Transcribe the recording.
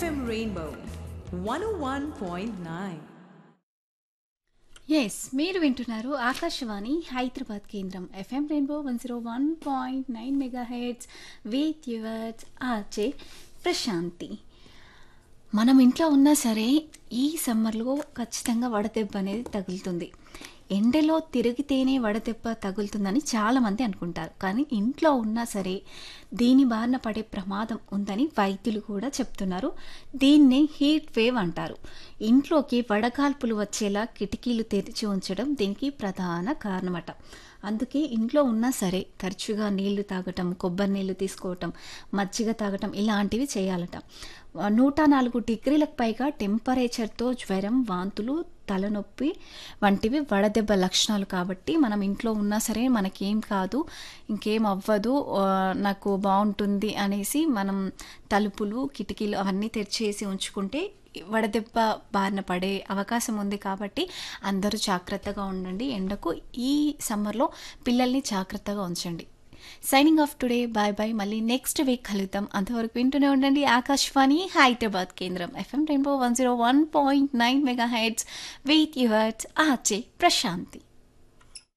FM Rainbow 101.9. Yes మీరు వింటున్నారు ఆకాశవాణి హైదరాబాద్ కేంద్రం FM rainbow 101.9 mega heads with yours RJ Prashanti. మనం ఇంట్లో ఉన్నా సరే ఈ సమ్మర్లో ఖచ్చితంగా వడదెబ్బ అనేది తగులుతుంది. ఎండలో తిరిగితేనే వడదెబ్బ తగులుతుందని చాలామంది అనుకుంటారు. కానీ ఇంట్లో ఉన్నా సరే దీని బారిన పడే ప్రమాదం ఉందని వైద్యులు కూడా చెప్తున్నారు. దీన్నే హీట్ వేవ్ అంటారు. ఇంట్లోకి వడగాల్పులు వచ్చేలా కిటికీలు తెరిచి ఉంచడం దీనికి ప్రధాన కారణమట. అందుకే ఇంట్లో ఉన్నా సరే తరచుగా నీళ్లు తాగటం, కొబ్బరి నీళ్లు తీసుకోవటం, మజ్జిగ తాగటం ఇలాంటివి చేయాలట. 104 డిగ్రీలకు పైగా టెంపరేచర్తో జ్వరం, వాంతులు, తలనొప్పి వంటివి వడదెబ్బ లక్షణాలు. కాబట్టి మనం ఇంట్లో ఉన్నా సరే మనకేం కాదు, ఇంకేం అవ్వదు, నాకు బాగుంటుంది అనేసి మనం తలుపులు, కిటికీలు అవన్నీ తెరిచేసి ఉంచుకుంటే వడదెబ్బ బారిన పడే అవకాశం ఉంది. కాబట్టి అందరూ జాగ్రత్తగా ఉండండి. ఎండకు ఈ సమ్మర్లో పిల్లల్ని జాగ్రత్తగా ఉంచండి. Signing off today, bye bye. మళ్ళీ నెక్స్ట్ వీక్ కలుద్దాం. అంతవరకు వింటూనే ఉండండి ఆకాశవాణి హైదరాబాద్ కేంద్రం FM rainbow 101.9 mega heads with yours RJ Prashanti.